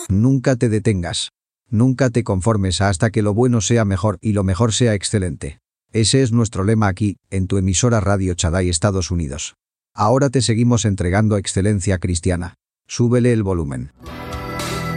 Nunca te detengas. Nunca te conformes hasta que lo bueno sea mejor y lo mejor sea excelente. Ese es nuestro lema aquí, en tu emisora Radio Shaddai Estados Unidos. Ahora te seguimos entregando excelencia cristiana. Súbele el volumen.